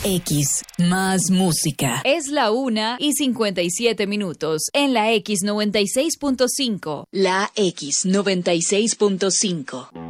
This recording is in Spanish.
X, más música. Es la 1:57 en la X 96.5. La X 96.5.